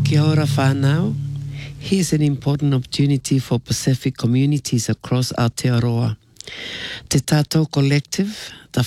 Kia ora whānau. Here's an important opportunity for Pacific communities across Aotearoa. Te Tātou Collective, the